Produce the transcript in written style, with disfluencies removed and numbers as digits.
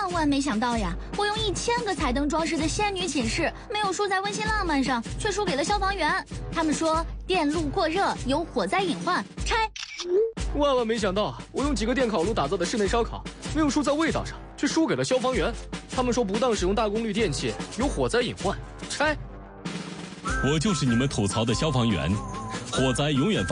万没想到呀！我用1000个彩灯装饰的仙女寝室，没有输在温馨浪漫上，却输给了消防员。他们说电路过热有火灾隐患，拆。 万没想到，我用几个电烤炉打造的室内烧烤，没有输在味道上，却输给了消防员。他们说不当使用大功率电器有火灾隐患，拆。 我就是你们吐槽的消防员，火灾永远